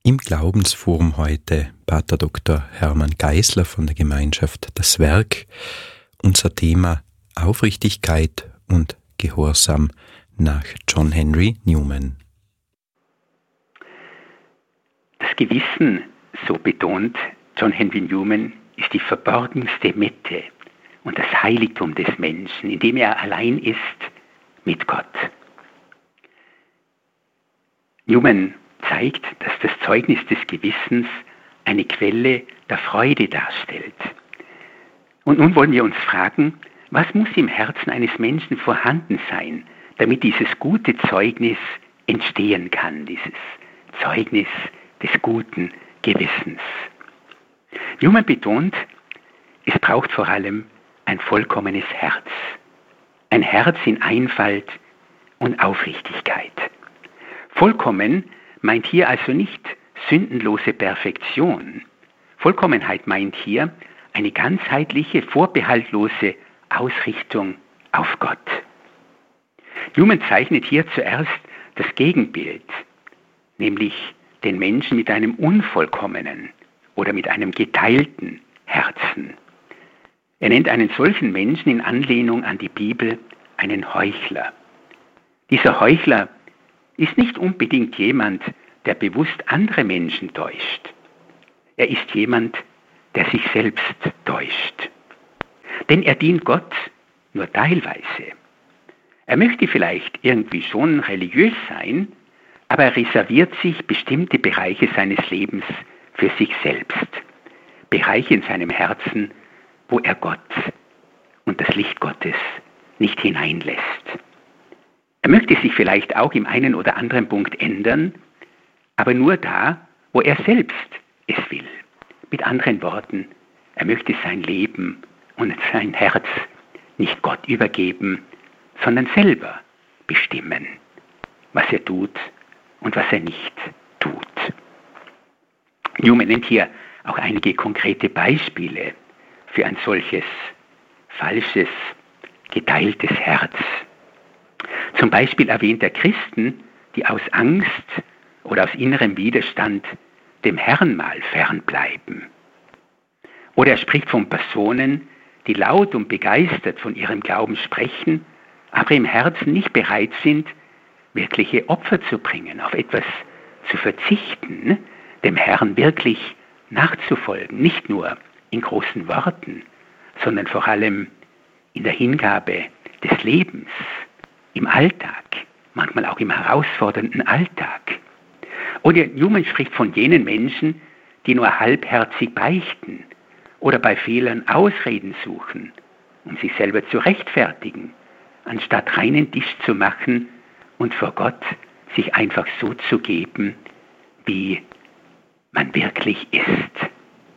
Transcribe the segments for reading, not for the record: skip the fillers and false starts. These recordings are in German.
Im Glaubensforum heute Pater Dr. Hermann Geisler von der Gemeinschaft Das Werk. Unser Thema Aufrichtigkeit und Gehorsam nach John Henry Newman. Das Gewissen, so betont John Henry Newman, ist die verborgenste Mitte und das Heiligtum des Menschen, in dem er allein ist mit Gott. Newman zeigt, dass das Zeugnis des Gewissens eine Quelle der Freude darstellt. Und nun wollen wir uns fragen, was muss im Herzen eines Menschen vorhanden sein, damit dieses gute Zeugnis entstehen kann, dieses Zeugnis des guten Gewissens. Newman betont, es braucht vor allem ein vollkommenes Herz. Ein Herz in Einfalt und Aufrichtigkeit. Vollkommen meint hier also nicht sündenlose Perfektion. Vollkommenheit meint hier eine ganzheitliche, vorbehaltlose Ausrichtung auf Gott. Newman zeichnet hier zuerst das Gegenbild, nämlich den Menschen mit einem unvollkommenen oder mit einem geteilten Herzen. Er nennt einen solchen Menschen in Anlehnung an die Bibel einen Heuchler. Dieser Heuchler ist nicht unbedingt jemand, der bewusst andere Menschen täuscht. Er ist jemand, der sich selbst täuscht. Denn er dient Gott nur teilweise. Er möchte vielleicht irgendwie schon religiös sein, aber er reserviert sich bestimmte Bereiche seines Lebens für sich selbst. Bereiche in seinem Herzen, wo er Gott und das Licht Gottes nicht hineinlässt. Er möchte sich vielleicht auch im einen oder anderen Punkt ändern, aber nur da, wo er selbst es will. Mit anderen Worten, er möchte sein Leben und sein Herz nicht Gott übergeben, sondern selber bestimmen, was er tut und was er nicht tut. Newman nennt hier auch einige konkrete Beispiele für ein solches falsches, geteiltes Herz. Zum Beispiel erwähnt er Christen, die aus Angst oder aus innerem Widerstand dem Herrenmahl fernbleiben. Oder er spricht von Personen, die laut und begeistert von ihrem Glauben sprechen, aber im Herzen nicht bereit sind, wirkliche Opfer zu bringen, auf etwas zu verzichten, dem Herrn wirklich nachzufolgen, nicht nur in großen Worten, sondern vor allem in der Hingabe des Lebens, im Alltag, manchmal auch im herausfordernden Alltag. Oder Newman spricht von jenen Menschen, die nur halbherzig beichten oder bei Fehlern Ausreden suchen, um sich selber zu rechtfertigen, anstatt reinen Tisch zu machen und vor Gott sich einfach so zu geben, wie man wirklich ist.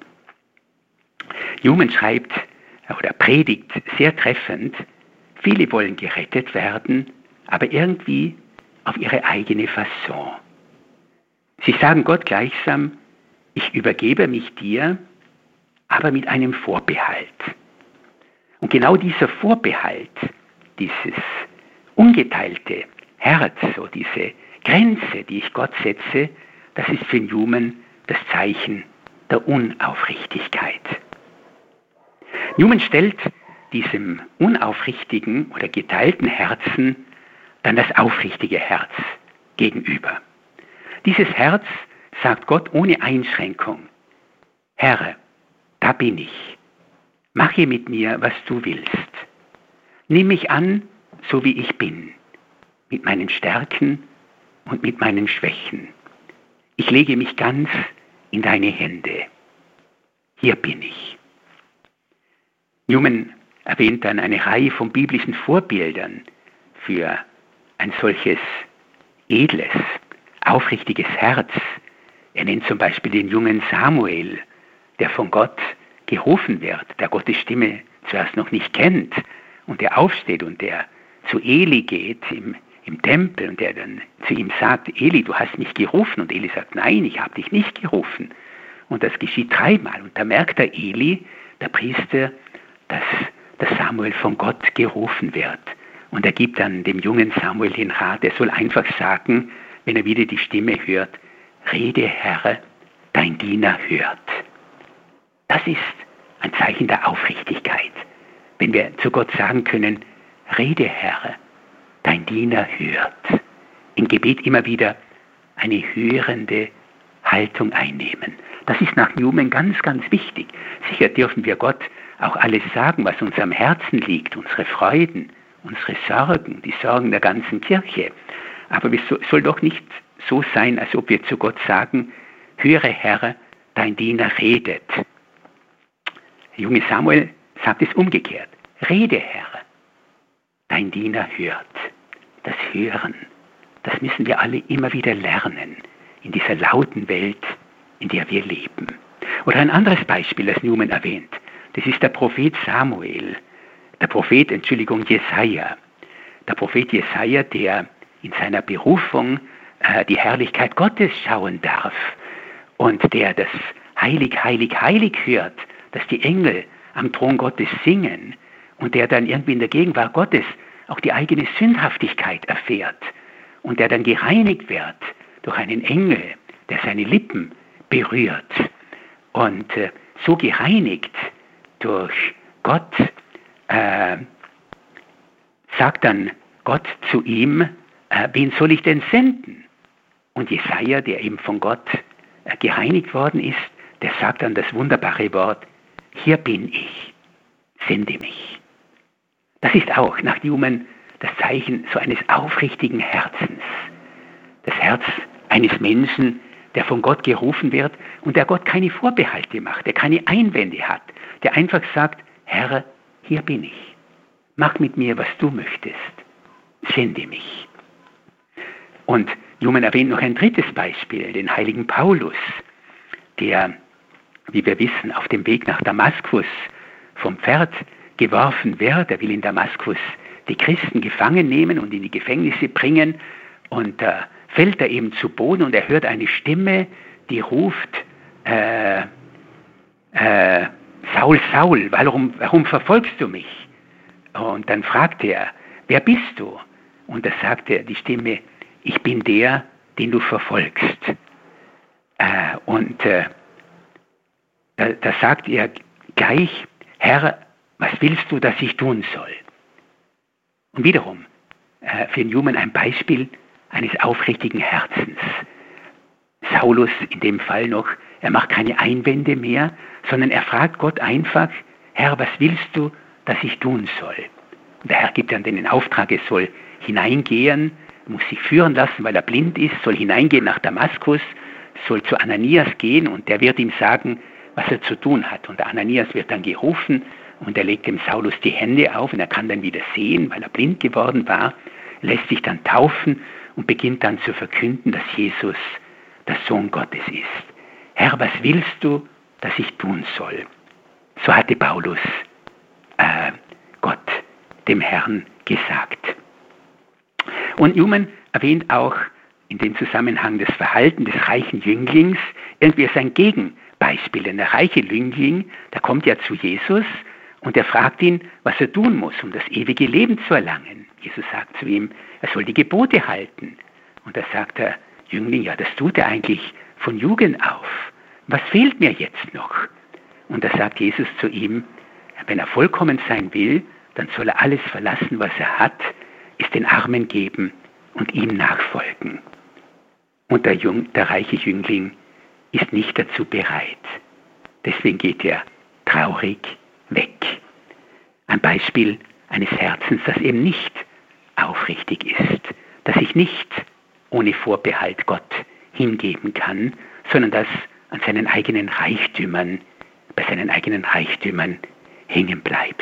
Newman schreibt oder predigt sehr treffend, viele wollen gerettet werden, aber irgendwie auf ihre eigene Fasson. Sie sagen Gott gleichsam, ich übergebe mich dir, aber mit einem Vorbehalt. Und genau dieser Vorbehalt, dieses ungeteilte Herz, so diese Grenze, die ich Gott setze, das ist für Newman das Zeichen der Unaufrichtigkeit. Newman stellt diesem unaufrichtigen oder geteilten Herzen dann das aufrichtige Herz gegenüber. Dieses Herz sagt Gott ohne Einschränkung, Herr, da bin ich. Mache mit mir, was du willst. Nimm mich an, so wie ich bin, mit meinen Stärken und mit meinen Schwächen. Ich lege mich ganz in deine Hände. Hier bin ich. Newman erwähnt dann eine Reihe von biblischen Vorbildern für ein solches edles, aufrichtiges Herz. Er nennt zum Beispiel den jungen Samuel, der von Gott gerufen wird, der Gottes Stimme zuerst noch nicht kennt und der aufsteht und der zu Eli geht im Tempel und der dann zu ihm sagt, Eli, du hast mich gerufen. Und Eli sagt, nein, ich habe dich nicht gerufen. Und das geschieht dreimal. Und da merkt der Eli, der Priester, dass der Samuel von Gott gerufen wird. Und er gibt dann dem jungen Samuel den Rat, er soll einfach sagen, wenn er wieder die Stimme hört, Rede, Herr, dein Diener hört. Das ist ein Zeichen der Aufrichtigkeit, wenn wir zu Gott sagen können, Rede, Herr, dein Diener hört. Im Gebet immer wieder eine hörende Haltung einnehmen. Das ist nach Newman ganz, ganz wichtig. Sicher dürfen wir Gott auch alles sagen, was uns am Herzen liegt, unsere Freuden, unsere Sorgen, die Sorgen der ganzen Kirche. Aber es soll doch nicht so sein, als ob wir zu Gott sagen, höre, Herr, dein Diener redet. Der junge Samuel sagt es umgekehrt. Rede, Herr, dein Diener hört. Das Hören, das müssen wir alle immer wieder lernen in dieser lauten Welt, in der wir leben. Oder ein anderes Beispiel, das Newman erwähnt, das ist der Prophet Jesaja. Der Prophet Jesaja, der in seiner Berufung die Herrlichkeit Gottes schauen darf und der das Heilig, Heilig, Heilig hört, dass die Engel am Thron Gottes singen und der dann irgendwie in der Gegenwart Gottes auch die eigene Sündhaftigkeit erfährt und der dann gereinigt wird durch einen Engel, der seine Lippen berührt und so gereinigt durch Gott, sagt dann Gott zu ihm, wen soll ich denn senden? Und Jesaja, der eben von Gott gereinigt worden ist, der sagt dann das wunderbare Wort, hier bin ich, sende mich. Das ist auch nach Newman das Zeichen so eines aufrichtigen Herzens. Das Herz eines Menschen, der von Gott gerufen wird und der Gott keine Vorbehalte macht, der keine Einwände hat, der einfach sagt, Herr, hier bin ich. Mach mit mir, was du möchtest. Sende mich. Und Newman erwähnt noch ein drittes Beispiel, den heiligen Paulus, der, wie wir wissen, auf dem Weg nach Damaskus vom Pferd geworfen wird. Er will in Damaskus die Christen gefangen nehmen und in die Gefängnisse bringen. Und da fällt er eben zu Boden und er hört eine Stimme, die ruft, Saul, Saul, warum verfolgst du mich? Und dann fragt er, wer bist du? Und da sagt die Stimme, ich bin der, den du verfolgst. Da sagt er gleich, Herr, was willst du, dass ich tun soll? Und wiederum für Newman ein Beispiel eines aufrichtigen Herzens. Saulus in dem Fall noch, er macht keine Einwände mehr, sondern er fragt Gott einfach, Herr, was willst du, dass ich tun soll? Und der Herr gibt dann den Auftrag, er soll hineingehen, muss sich führen lassen, weil er blind ist, soll hineingehen nach Damaskus, soll zu Ananias gehen und der wird ihm sagen, was er zu tun hat. Und der Ananias wird dann gerufen und er legt dem Saulus die Hände auf und er kann dann wieder sehen, weil er blind geworden war, lässt sich dann taufen und beginnt dann zu verkünden, dass Jesus der Sohn Gottes ist. Herr, was willst du, dass ich tun soll? So hatte Paulus Gott, dem Herrn, gesagt. Und Newman erwähnt auch in dem Zusammenhang das Verhalten des reichen Jünglings irgendwie als ein Gegenbeispiel. Denn der reiche Jüngling, der kommt ja zu Jesus und er fragt ihn, was er tun muss, um das ewige Leben zu erlangen. Jesus sagt zu ihm, er soll die Gebote halten. Und da sagt der Jüngling, ja, das tut er eigentlich von Jugend auf. Was fehlt mir jetzt noch? Und da sagt Jesus zu ihm, wenn er vollkommen sein will, dann soll er alles verlassen, was er hat, es den Armen geben und ihm nachfolgen. Und der reiche Jüngling ist nicht dazu bereit. Deswegen geht er traurig weg. Ein Beispiel eines Herzens, das eben nicht aufrichtig ist, das sich nicht ohne Vorbehalt Gott hingeben kann, sondern das an seinen eigenen Reichtümern, bei seinen eigenen Reichtümern hängen bleibt.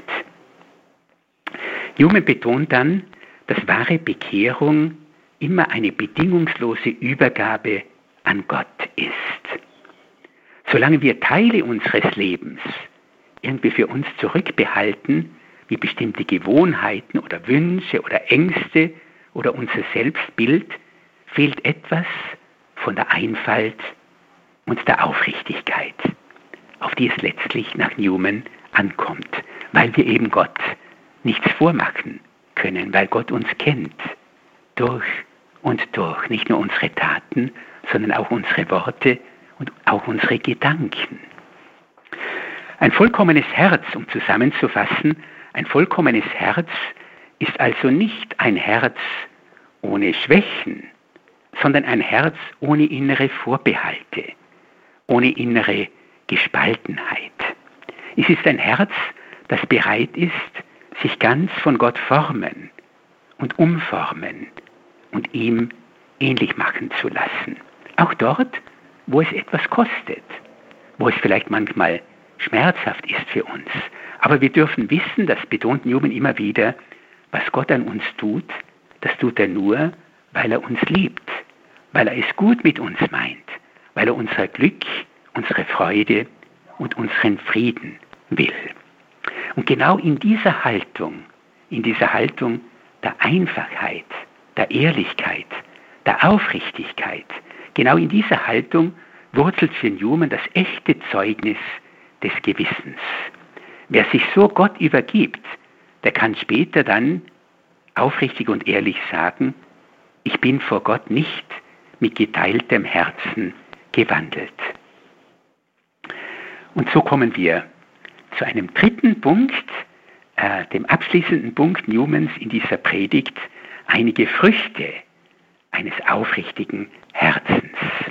Newman betont dann, dass wahre Bekehrung immer eine bedingungslose Übergabe an Gott ist. Solange wir Teile unseres Lebens irgendwie für uns zurückbehalten, wie bestimmte Gewohnheiten oder Wünsche oder Ängste oder unser Selbstbild, fehlt etwas von der Einfalt und der Aufrichtigkeit, auf die es letztlich nach Newman ankommt, weil wir eben Gott nichts vormachen können, weil Gott uns kennt, durch und durch nicht nur unsere Taten, sondern auch unsere Worte und auch unsere Gedanken. Ein vollkommenes Herz, um zusammenzufassen, ein vollkommenes Herz ist also nicht ein Herz ohne Schwächen, sondern ein Herz ohne innere Vorbehalte, ohne innere Gespaltenheit. Es ist ein Herz, das bereit ist, sich ganz von Gott formen und umformen und ihm ähnlich machen zu lassen. Auch dort, wo es etwas kostet, wo es vielleicht manchmal schmerzhaft ist für uns. Aber wir dürfen wissen, das betont Newman immer wieder, was Gott an uns tut, das tut er nur, weil er uns liebt, weil er es gut mit uns meint, weil er unser Glück, unsere Freude und unseren Frieden will. Und genau in dieser Haltung der Einfachheit, der Ehrlichkeit, der Aufrichtigkeit, genau in dieser Haltung wurzelt für Newman das echte Zeugnis des Gewissens. Wer sich so Gott übergibt, der kann später dann aufrichtig und ehrlich sagen, ich bin vor Gott nicht mit geteiltem Herzen gewandelt. Und so kommen wir zu einem dritten Punkt, dem abschließenden Punkt Newmans in dieser Predigt, einige Früchte eines aufrichtigen Herzens.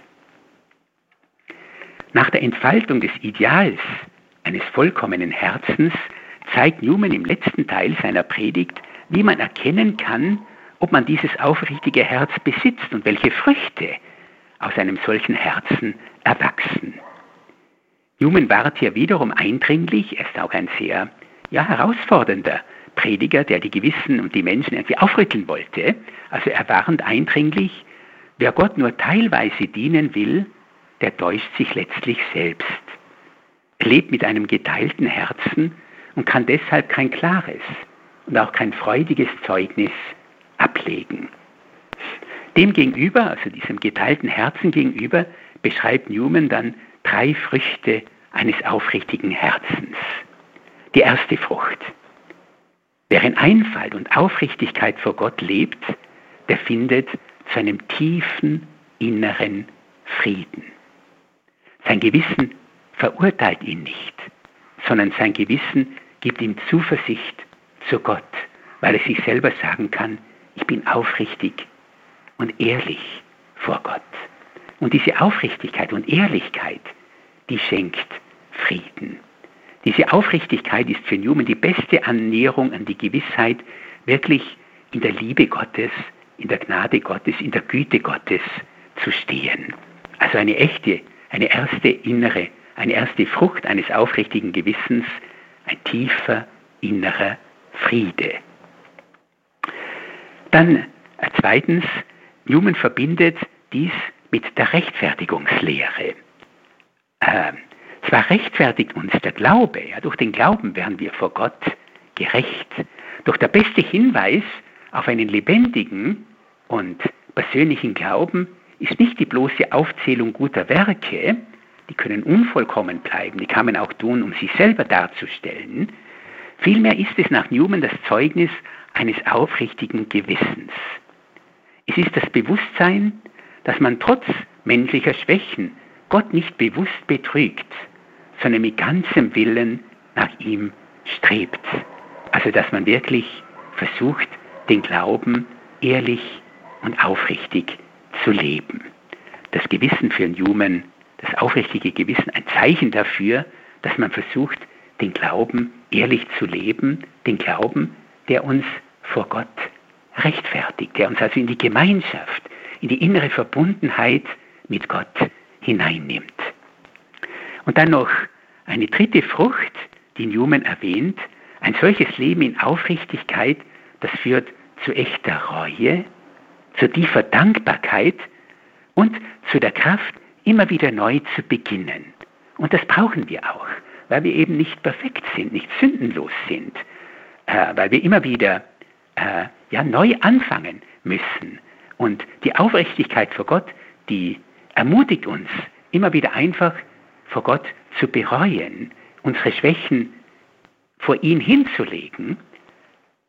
Nach der Entfaltung des Ideals eines vollkommenen Herzens zeigt Newman im letzten Teil seiner Predigt, wie man erkennen kann, ob man dieses aufrichtige Herz besitzt und welche Früchte aus einem solchen Herzen erwachsen. Newman ward hier wiederum eindringlich, er ist auch ein sehr herausfordernder Prediger, der die Gewissen und die Menschen irgendwie aufrütteln wollte. Also er warnt eindringlich, wer Gott nur teilweise dienen will, der täuscht sich letztlich selbst. Er lebt mit einem geteilten Herzen und kann deshalb kein klares und auch kein freudiges Zeugnis ablegen. Dem gegenüber, also diesem geteilten Herzen gegenüber, beschreibt Newman dann 3 Früchte eines aufrichtigen Herzens. Die erste Frucht. Wer in Einfalt und Aufrichtigkeit vor Gott lebt, der findet zu einem tiefen inneren Frieden. Sein Gewissen verurteilt ihn nicht, sondern sein Gewissen gibt ihm Zuversicht zu Gott, weil er sich selber sagen kann, ich bin aufrichtig und ehrlich vor Gott. Und diese Aufrichtigkeit und Ehrlichkeit, die schenkt Frieden. Diese Aufrichtigkeit ist für Newman die beste Annäherung an die Gewissheit, wirklich in der Liebe Gottes, in der Gnade Gottes, in der Güte Gottes zu stehen. Also eine erste Frucht eines aufrichtigen Gewissens, ein tiefer innerer Friede. Dann zweitens, Newman verbindet dies mit der Rechtfertigungslehre. Zwar rechtfertigt uns der Glaube, durch den Glauben werden wir vor Gott gerecht, doch der beste Hinweis auf einen lebendigen und persönlichen Glauben ist nicht die bloße Aufzählung guter Werke, die können unvollkommen bleiben, die kann man auch tun, um sich selber darzustellen. Vielmehr ist es nach Newman das Zeugnis eines aufrichtigen Gewissens. Es ist das Bewusstsein, dass man trotz menschlicher Schwächen Gott nicht bewusst betrügt, sondern mit ganzem Willen nach ihm strebt. Also dass man wirklich versucht, den Glauben ehrlich und aufrichtig zu leben. Das Gewissen für Newman, das aufrichtige Gewissen, ein Zeichen dafür, dass man versucht, den Glauben ehrlich zu leben, den Glauben, der uns vor Gott rechtfertigt, der uns also in die Gemeinschaft, in die innere Verbundenheit mit Gott hineinnimmt. Und dann noch eine dritte Frucht, die Newman erwähnt, ein solches Leben in Aufrichtigkeit, das führt zu echter Reue, zu tiefer Dankbarkeit und zu der Kraft, immer wieder neu zu beginnen. Und das brauchen wir auch, weil wir eben nicht perfekt sind, nicht sündenlos sind, weil wir immer wieder neu anfangen müssen. Und die Aufrichtigkeit vor Gott, die ermutigt uns, immer wieder einfach vor Gott zu bereuen, unsere Schwächen vor ihn hinzulegen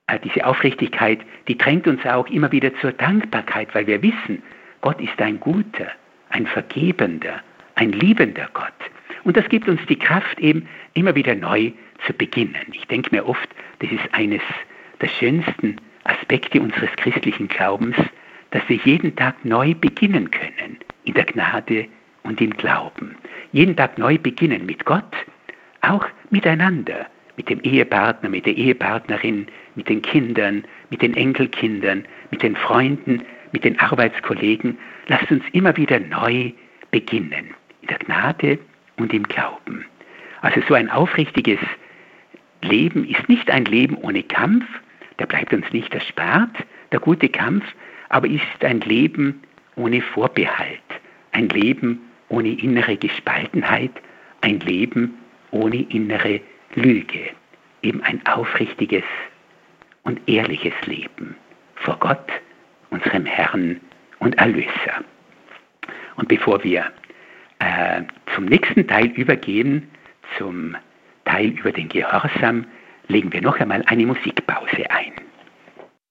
diese Aufrichtigkeit, die drängt uns auch immer wieder zur Dankbarkeit, weil wir wissen, Gott ist ein guter, ein vergebender, ein liebender Gott. Und das gibt uns die Kraft, eben immer wieder neu zu beginnen. Ich denke mir oft, das ist eines der schönsten Aspekte unseres christlichen Glaubens, dass wir jeden Tag neu beginnen können, in der Gnade und im Glauben. Jeden Tag neu beginnen mit Gott, auch miteinander, mit dem Ehepartner, mit der Ehepartnerin, mit den Kindern, mit den Enkelkindern, mit den Freunden, mit den Arbeitskollegen. Lasst uns immer wieder neu beginnen, in der Gnade und im Glauben. Also so ein aufrichtiges Leben ist nicht ein Leben ohne Kampf, der bleibt uns nicht erspart, der gute Kampf, aber ist ein Leben ohne Vorbehalt, ein Leben ohne innere Gespaltenheit, ein Leben ohne innere Lüge, eben ein aufrichtiges und ehrliches Leben vor Gott, unserem Herrn und Erlöser. Und bevor wir zum nächsten Teil übergehen, zum Teil über den Gehorsam, legen wir noch einmal eine Musikpause ein.